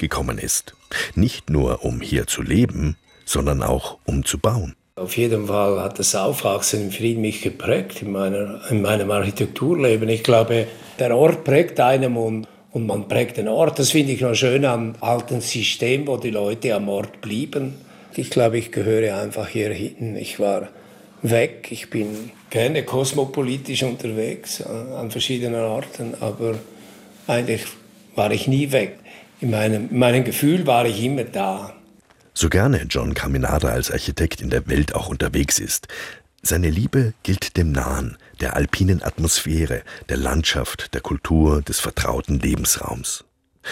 gekommen ist. Nicht nur, um hier zu leben, sondern auch, um zu bauen. Auf jeden Fall hat das Aufwachsen in Frieden mich geprägt in meinem Architekturleben. Ich glaube, der Ort prägt einem und man prägt den Ort. Das finde ich noch schön am alten System, wo die Leute am Ort blieben. Ich glaube, ich gehöre einfach hier hinten. Ich war weg. Ich bin gerne kosmopolitisch unterwegs an verschiedenen Orten, aber eigentlich war ich nie weg. In meinem Gefühl war ich immer da. So gerne John Caminada als Architekt in der Welt auch unterwegs ist, seine Liebe gilt dem Nahen, der alpinen Atmosphäre, der Landschaft, der Kultur, des vertrauten Lebensraums.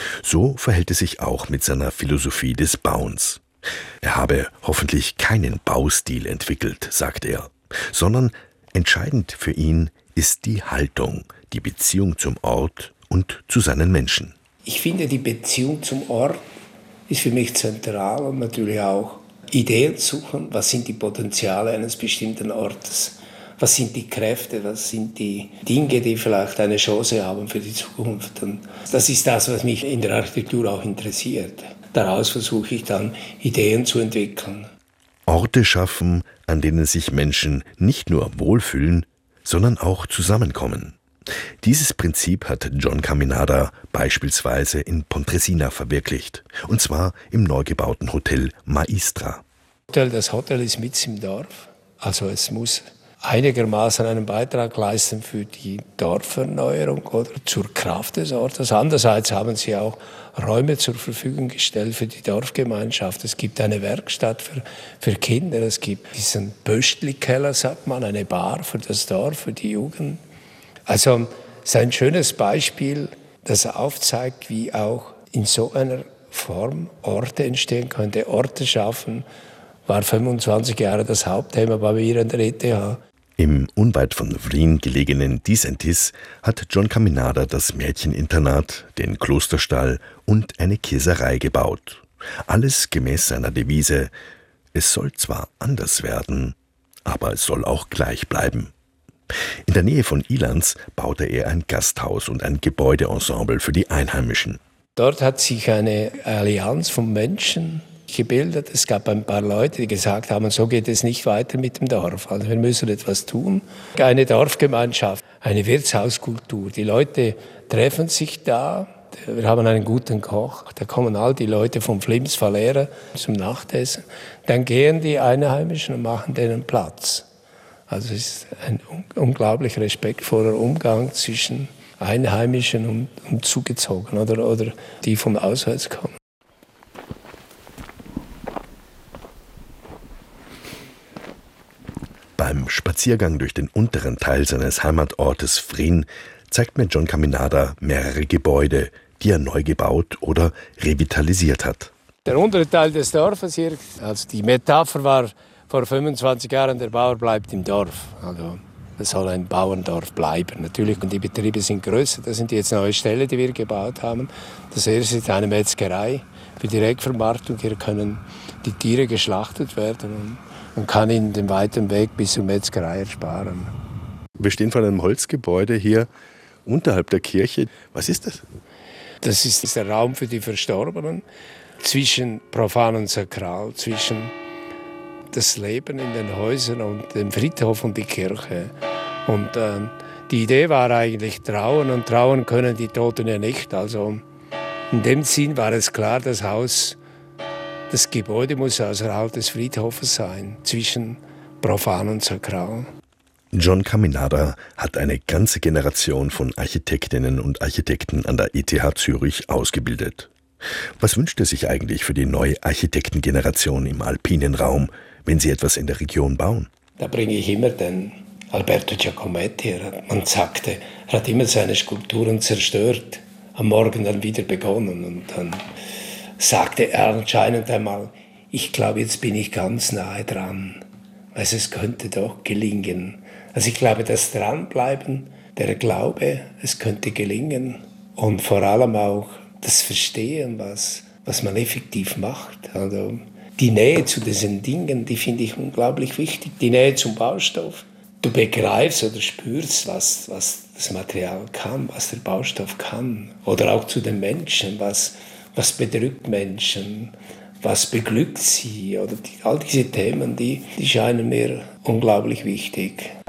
So verhält es sich auch mit seiner Philosophie des Bauens. Er habe hoffentlich keinen Baustil entwickelt, sagt er, sondern entscheidend für ihn ist die Haltung, die Beziehung zum Ort und zu seinen Menschen. Ich finde, die Beziehung zum Ort ist für mich zentral und natürlich auch Ideen suchen. Was sind die Potenziale eines bestimmten Ortes? Was sind die Kräfte? Was sind die Dinge, die vielleicht eine Chance haben für die Zukunft? Und das ist das, was mich in der Architektur auch interessiert. Daraus versuche ich dann Ideen zu entwickeln. Orte schaffen, an denen sich Menschen nicht nur wohlfühlen, sondern auch zusammenkommen. Dieses Prinzip hat John Caminada beispielsweise in Pontresina verwirklicht, und zwar im neu gebauten Hotel Maistra. Das Hotel ist mitten im Dorf, also es muss einigermaßen einen Beitrag leisten für die Dorferneuerung oder zur Kraft des Ortes. Andererseits haben sie auch Räume zur Verfügung gestellt für die Dorfgemeinschaft. Es gibt eine Werkstatt für Kinder, es gibt diesen Pöstli-Keller, sagt man, eine Bar für das Dorf, für die Jugend. Also es ist ein schönes Beispiel, das aufzeigt, wie auch in so einer Form Orte entstehen können. Orte schaffen war 25 Jahre das Hauptthema bei mir an der ETH. Im unweit von Wien gelegenen Disentis hat John Caminada das Mädcheninternat, den Klosterstall und eine Käserei gebaut. Alles gemäß seiner Devise: Es soll zwar anders werden, aber es soll auch gleich bleiben. In der Nähe von Ilanz baute er ein Gasthaus und ein Gebäudeensemble für die Einheimischen. Dort hat sich eine Allianz von Menschen gebildet. Es gab ein paar Leute, die gesagt haben, so geht es nicht weiter mit dem Dorf. Also wir müssen etwas tun. Eine Dorfgemeinschaft, eine Wirtshauskultur. Die Leute treffen sich da. Wir haben einen guten Koch. Da kommen all die Leute vom Flims Valera zum Nachtessen. Dann gehen die Einheimischen und machen denen Platz. Also es ist ein unglaublich respektvoller Umgang zwischen Einheimischen und Zugezogenen oder die von auswärts kommen. Beim Spaziergang durch den unteren Teil seines Heimatortes Frin zeigt mir John Caminada mehrere Gebäude, die er neu gebaut oder revitalisiert hat. Der untere Teil des Dorfes hier, also die Metapher war vor 25 Jahren, der Bauer bleibt im Dorf. Also es soll ein Bauerndorf bleiben. Natürlich, und die Betriebe sind größer. Das sind jetzt neue Ställe, die wir gebaut haben. Das erste ist eine Metzgerei für Direktvermarktung. Hier können die Tiere geschlachtet werden und man kann ihnen den weiten Weg bis zur Metzgerei ersparen. Wir stehen vor einem Holzgebäude hier unterhalb der Kirche. Was ist das? Das ist der Raum für die Verstorbenen, zwischen Profan und Sakral, zwischen das Leben in den Häusern und dem Friedhof und die Kirche. Und die Idee war eigentlich trauern, und trauern können die Toten ja nicht. Also in dem Sinn war es klar, das Gebäude muss außerhalb des Friedhofes sein, zwischen Profan und Sakral. John Caminada hat eine ganze Generation von Architektinnen und Architekten an der ETH Zürich ausgebildet. Was wünscht er sich eigentlich für die neue Architektengeneration im alpinen Raum, wenn sie etwas in der Region bauen? Da bringe ich immer den Alberto Giacometti. Man sagte, er hat immer seine Skulpturen zerstört, am Morgen dann wieder begonnen. Und dann sagte er anscheinend einmal, ich glaube, jetzt bin ich ganz nahe dran. Also es könnte doch gelingen. Also ich glaube, das Dranbleiben, der Glaube, es könnte gelingen. Und vor allem auch das Verstehen, was man effektiv macht. Also die Nähe zu diesen Dingen, die finde ich unglaublich wichtig. Die Nähe zum Baustoff. Du begreifst oder spürst, was das Material kann, was der Baustoff kann. Oder auch zu den Menschen, was was bedrückt Menschen, was beglückt sie, oder all diese Themen, die scheinen mir unglaublich wichtig.